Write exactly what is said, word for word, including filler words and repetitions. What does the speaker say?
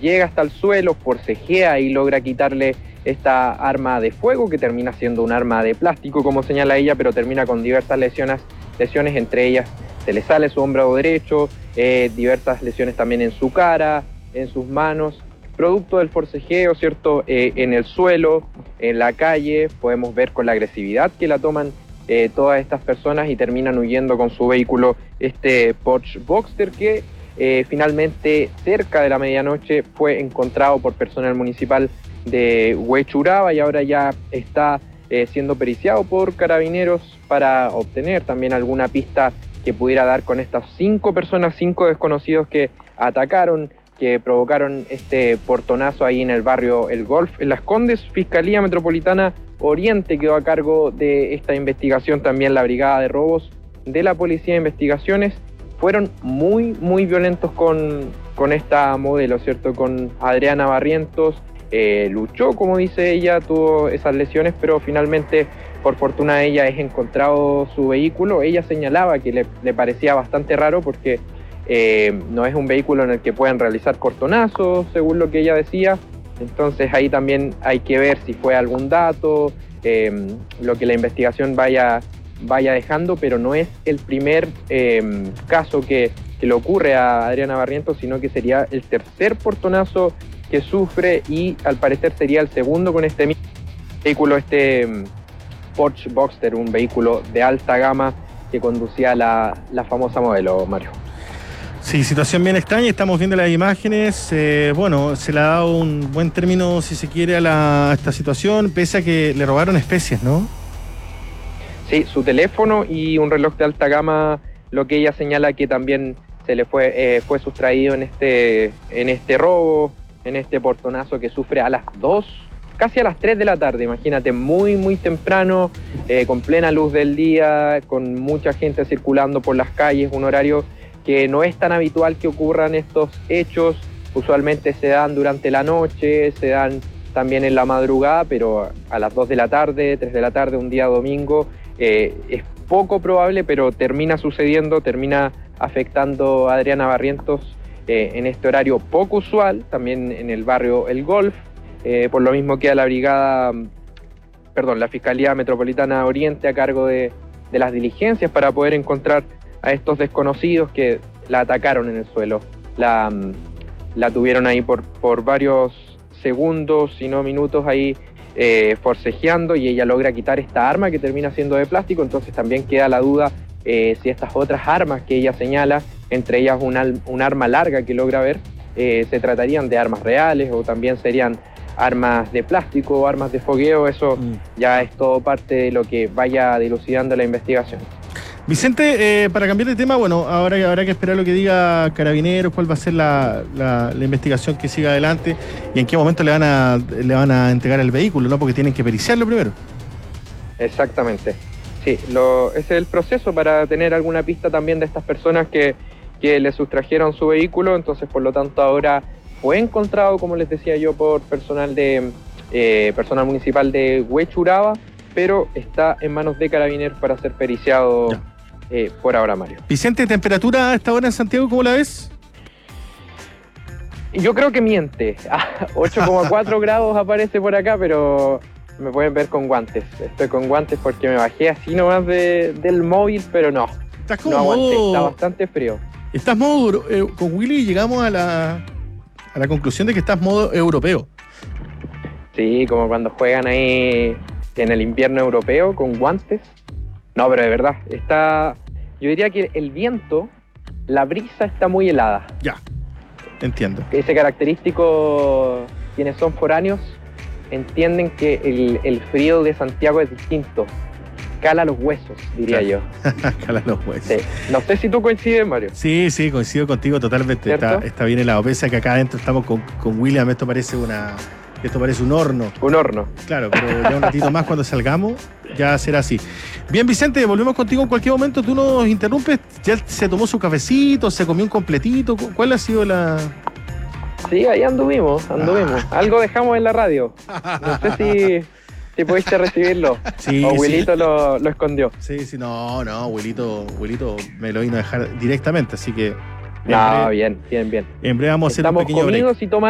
llega hasta el suelo, forcejea y logra quitarle esta arma de fuego, que termina siendo un arma de plástico, como señala ella, pero termina con diversas lesiones, lesiones entre ellas se le sale su hombro derecho, eh, diversas lesiones también en su cara, en sus manos, producto del forcejeo, ¿cierto? Eh, en el suelo, en la calle, podemos ver con la agresividad que la toman eh, todas estas personas y terminan huyendo con su vehículo, este Porsche Boxster, que eh, finalmente cerca de la medianoche fue encontrado por personal municipal de Huechuraba y ahora ya está eh, siendo periciado por carabineros para obtener también alguna pista que pudiera dar con estas cinco personas, cinco desconocidos que atacaron, que provocaron este portonazo ahí en el barrio El Golf, en Las Condes. Fiscalía Metropolitana Oriente quedó a cargo de esta investigación, también la Brigada de Robos de la Policía de Investigaciones. Fueron muy, muy violentos con, con esta modelo, ¿cierto? Con Adriana Barrientos, eh, luchó, como dice ella, tuvo esas lesiones, pero finalmente, por fortuna de ella, es encontrado su vehículo. Ella señalaba que le, le parecía bastante raro porque eh, no es un vehículo en el que puedan realizar cortonazos, según lo que ella decía. Entonces ahí también hay que ver si fue algún dato, eh, lo que la investigación vaya, vaya dejando, pero no es el primer eh, caso que, que le ocurre a Adriana Barrientos, sino que sería el tercer portonazo que sufre y al parecer sería el segundo con este mismo vehículo, este Porsche Boxster, un vehículo de alta gama que conducía la, la famosa modelo, Mario. Sí, situación bien extraña, estamos viendo las imágenes, eh, bueno, se le ha dado un buen término, si se quiere, a, la, a esta situación, pese a que le robaron especies, ¿no? Sí, su teléfono y un reloj de alta gama, lo que ella señala que también se le fue, eh, fue sustraído en este, en este robo, en este portonazo que sufre a las dos, casi a las tres de la tarde, imagínate, muy, muy temprano, eh, con plena luz del día, con mucha gente circulando por las calles, un horario que no es tan habitual que ocurran estos hechos. Usualmente se dan durante la noche, se dan también en la madrugada, pero a las dos de la tarde, tres de la tarde, un día domingo, eh, es poco probable, pero termina sucediendo, termina afectando a Adriana Barrientos eh, en este horario poco usual, también en el barrio El Golf, eh, por lo mismo queda la brigada, perdón, la Fiscalía Metropolitana Oriente a cargo de, de las diligencias para poder encontrar a estos desconocidos que la atacaron en el suelo. La, la tuvieron ahí por, por varios segundos, si no minutos, ahí eh, forcejeando, y ella logra quitar esta arma que termina siendo de plástico. Entonces también queda la duda eh, si estas otras armas que ella señala, entre ellas un, al, un arma larga que logra ver, eh, se tratarían de armas reales o también serían armas de plástico o armas de fogueo. Eso mm. ya es todo parte de lo que vaya dilucidando la investigación. Vicente, eh, para cambiar de tema, bueno, ahora habrá que esperar lo que diga Carabineros, cuál va a ser la, la, la investigación que siga adelante y en qué momento le van a le van a entregar el vehículo, ¿no? Porque tienen que periciarlo primero. Exactamente. Sí, lo, ese es el proceso para tener alguna pista también de estas personas que, que le sustrajeron su vehículo. Entonces, por lo tanto, ahora fue encontrado, como les decía yo, por personal de eh, personal municipal de Huechuraba, pero está en manos de Carabineros para ser periciado. Ya. Eh, por ahora, Mario. Vicente, ¿temperatura a esta hora en Santiago cómo la ves? Yo creo que miente. ocho coma cuatro grados aparece por acá, pero me pueden ver con guantes. Estoy con guantes porque me bajé así nomás de, del móvil, pero no. Estás como no aguanté, modo... está bastante frío. Estás modo... Eh, con Willy llegamos a la, a la conclusión de que estás modo europeo. Sí, como cuando juegan ahí en el invierno europeo con guantes. No, pero de verdad, está... Yo diría que el viento, la brisa está muy helada. Ya, entiendo. Ese característico, quienes son foráneos, entienden que el, el frío de Santiago es distinto. Cala los huesos, diría claro. yo. Cala los huesos. Sí. No sé si tú coincides, Mario. Sí, sí, coincido contigo totalmente. Está, está bien helado. Pese a que acá adentro estamos con, con William, esto parece una... Esto parece un horno. Un horno. Claro, pero ya un ratito más cuando salgamos, ya será así. Bien, Vicente, volvemos contigo en cualquier momento. Tú nos interrumpes. ¿Ya se tomó su cafecito? ¿Se comió un completito? ¿Cuál ha sido la...? Sí, ahí anduvimos, anduvimos. Ah. Algo dejamos en la radio. No sé si, si pudiste recibirlo. Sí, o Wilito sí. lo, lo escondió. Sí, sí, no, no, Wilito, Wilito me lo vino a dejar directamente, así que... No, bien, bien, bien. En breve vamos a hacer Estamos un pequeño break. Y